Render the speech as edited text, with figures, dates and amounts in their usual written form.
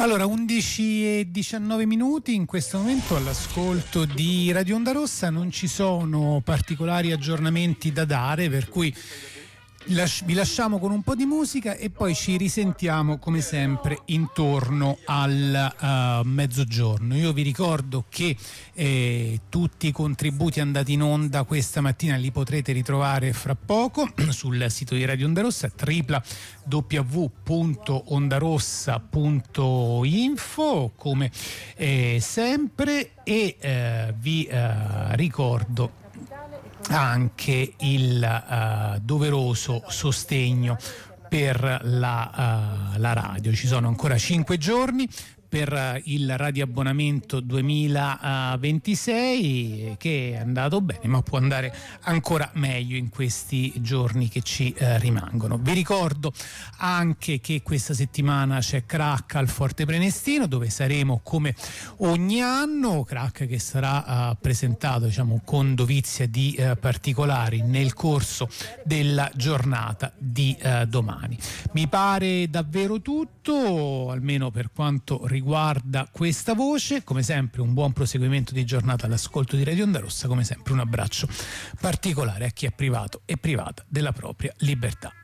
Allora, 11:19 in questo momento all'ascolto di Radio Onda Rossa. Non ci sono particolari aggiornamenti da dare, per cui vi lasciamo con un po' di musica e poi ci risentiamo come sempre intorno al mezzogiorno. Io vi ricordo che tutti i contributi andati in onda questa mattina li potrete ritrovare fra poco sul sito di Radio Onda Rossa, www.ondarossa.info, come sempre, e vi ricordo anche il doveroso sostegno per la radio. Ci sono ancora 5 giorni per il radioabbonamento 2026, che è andato bene, ma può andare ancora meglio in questi giorni che ci rimangono. Vi ricordo anche che questa settimana c'è Crack al Forte Prenestino, dove saremo come ogni anno. Crack che sarà presentato, diciamo, con dovizia di particolari nel corso della giornata di domani. Mi pare davvero tutto, almeno per quanto riguarda questa voce. Come sempre un buon proseguimento di giornata all'ascolto di Radio Onda Rossa. Come sempre un abbraccio particolare a chi è privato e privata della propria libertà.